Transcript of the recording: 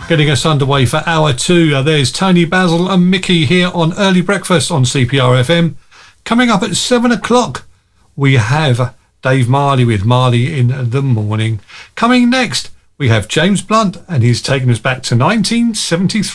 Getting us underway for hour two. There's Tony, Basil and Mickey here on Early Breakfast on CPR FM. Coming up at 7 o'clock, we have Dave Marley with Marley in the Morning. Coming next, we have James Blunt, and he's taking us back to 1973.